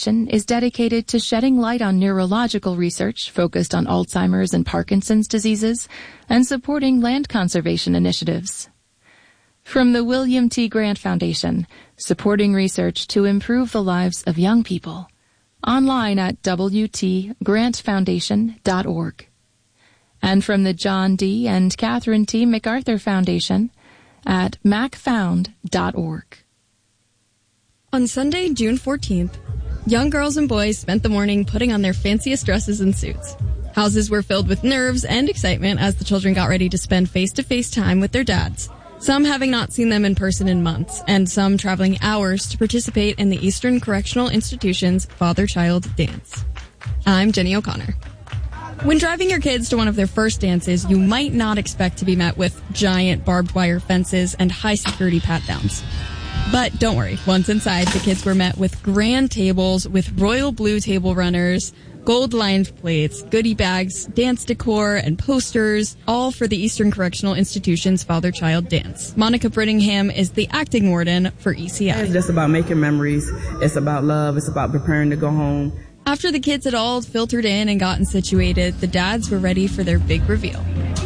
Foundation is dedicated to shedding light on neurological research focused on Alzheimer's and Parkinson's diseases and supporting land conservation initiatives. From the William T. Grant Foundation, supporting research to improve the lives of young people. Online at wtgrantfoundation.org. And from the John D. and Catherine T. MacArthur Foundation at macfound.org. On Sunday, June 14th, young girls and boys spent the morning putting on their fanciest dresses and suits. Houses were filled with nerves and excitement as the children got ready to spend face-to-face time with their dads, some having not seen them in person in months, and some traveling hours to participate in the Eastern Correctional Institution's Father-Child Dance. I'm Jenny O'Connor. When driving your kids to one of their first dances, you might not expect to be met with giant barbed wire fences and high-security pat-downs. But don't worry, once inside, the kids were met with grand tables with royal blue table runners, gold-lined plates, goodie bags, dance decor, and posters, all for the Eastern Correctional Institution's Father-Child Dance. Monica Brittingham is the acting warden for ECI. It's just about making memories. It's about love. It's about preparing to go home. After the kids had all filtered in and gotten situated, the dads were ready for their big reveal.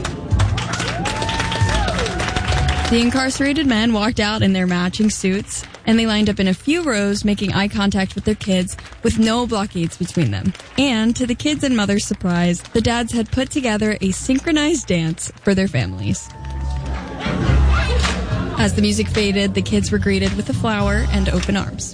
The incarcerated men walked out in their matching suits, and they lined up in a few rows, making eye contact with their kids with no blockades between them. And to the kids' and mothers' surprise, the dads had put together a synchronized dance for their families. As the music faded, the kids were greeted with a flower and open arms.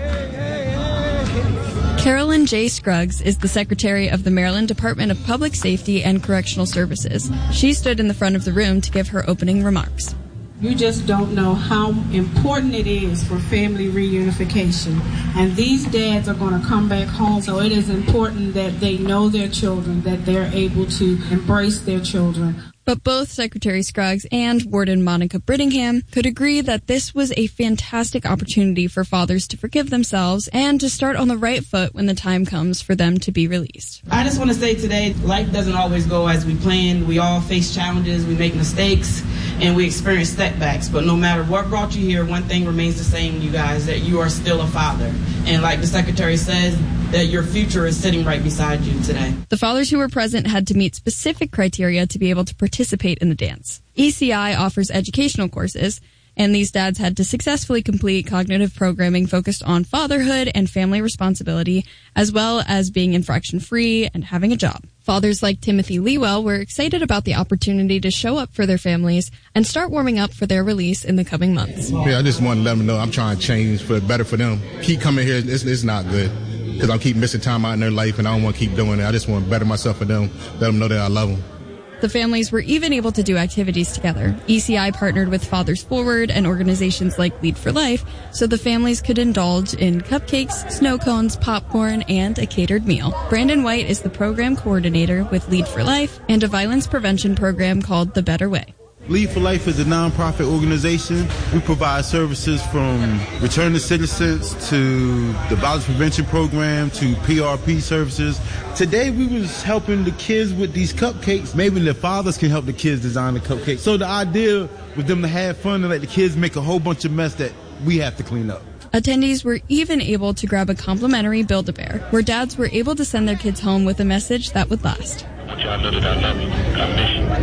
Carolyn J. Scruggs is the Secretary of the Maryland Department of Public Safety and Correctional Services. She stood in the front of the room to give her opening remarks. You just don't know how important it is for family reunification. And these dads are going to come back home, so it is important that they know their children, that they're able to embrace their children. But both Secretary Scruggs and Warden Monica Brittingham could agree that this was a fantastic opportunity for fathers to forgive themselves and to start on the right foot when the time comes for them to be released. I just want to say today, life doesn't always go as we planned. We all face challenges, we make mistakes, and we experience setbacks. But no matter what brought you here, one thing remains the same, you guys, that you are still a father. And like the Secretary says, that your future is sitting right beside you today. The fathers who were present had to meet specific criteria to be able to participate in the dance. ECI offers educational courses, and these dads had to successfully complete cognitive programming focused on fatherhood and family responsibility, as well as being infraction-free and having a job. Fathers like Timothy Lewell were excited about the opportunity to show up for their families and start warming up for their release in the coming months. Yeah, I just want to let them know I'm trying to change for better for them. Keep coming here, it's not good. Because I keep missing time out in their life, and I don't want to keep doing it. I just want to better myself for them, let them know that I love them. The families were even able to do activities together. ECI partnered with Fathers Forward and organizations like Lead for Life, so the families could indulge in cupcakes, snow cones, popcorn, and a catered meal. Brandon White is the program coordinator with Lead for Life and a violence prevention program called The Better Way. Lead for Life is a nonprofit organization. We provide services from return to citizens to the violence prevention program to PRP services. Today we was helping the kids with these cupcakes. Maybe the fathers can help the kids design the cupcakes. So the idea was them to have fun and let the kids make a whole bunch of mess that we have to clean up. Attendees were even able to grab a complimentary Build-A-Bear, where dads were able to send their kids home with a message that would last. I want y'all to know that I love you. I miss you.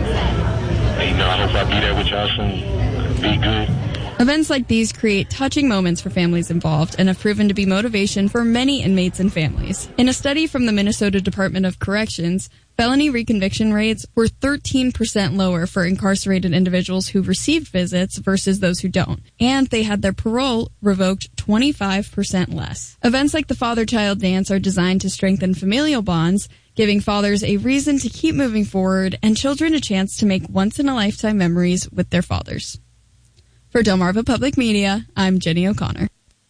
And, I hope I be there with y'all soon. Be good. Events like these create touching moments for families involved and have proven to be motivation for many inmates and families. In a study from the Minnesota Department of Corrections, felony reconviction rates were 13% lower for incarcerated individuals who received visits versus those who don't. And they had their parole revoked 25% less. Events like the Father-Child Dance are designed to strengthen familial bonds, giving fathers a reason to keep moving forward and children a chance to make once-in-a-lifetime memories with their fathers. For Delmarva Public Media, I'm Jenny O'Connor.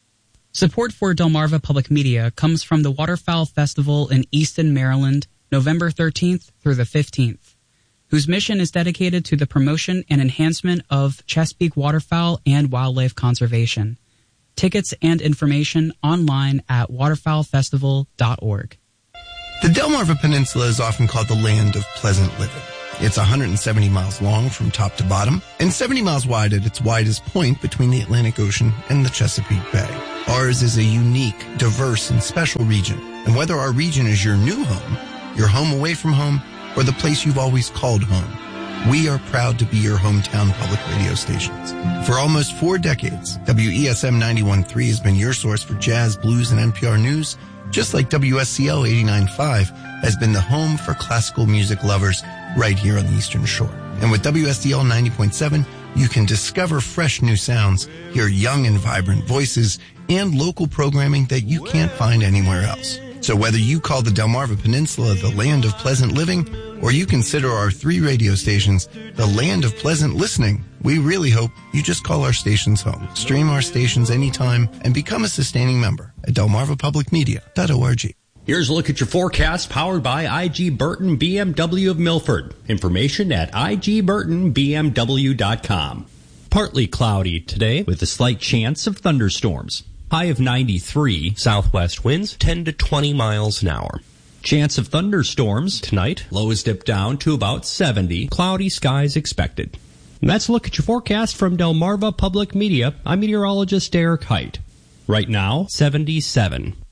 Support for Delmarva Public Media comes from the Waterfowl Festival in Easton, Maryland, November 13th through the 15th, whose mission is dedicated to the promotion and enhancement of Chesapeake waterfowl and wildlife conservation. Tickets and information online at waterfowlfestival.org. The Delmarva Peninsula is often called the land of pleasant living. It's 170 miles long from top to bottom and 70 miles wide at its widest point between the Atlantic Ocean and the Chesapeake Bay. Ours is a unique, diverse, and special region. And whether our region is your new home, your home away from home, or the place you've always called home, we are proud to be your hometown public radio stations. For almost 4 decades, WESM 91.3 has been your source for jazz, blues, and NPR news, just like WSCL 89.5 has been the home for classical music lovers right here on the Eastern Shore. And with WSDL 90.7, you can discover fresh new sounds, hear young and vibrant voices, and local programming that you can't find anywhere else. So whether you call the Delmarva Peninsula the land of pleasant living, or you consider our 3 radio stations the land of pleasant listening, we really hope you just call our stations home. Stream our stations anytime and become a sustaining member at delmarvapublicmedia.org. Here's a look at your forecast powered by IG Burton BMW of Milford. Information at igburtonbmw.com. Partly cloudy today with a slight chance of thunderstorms. High of 93. Southwest winds 10 to 20 miles an hour. Chance of thunderstorms tonight. Lows dip down to about 70. Cloudy skies expected. And that's a look at your forecast from Delmarva Public Media. I'm meteorologist Derek Height. Right now, 77.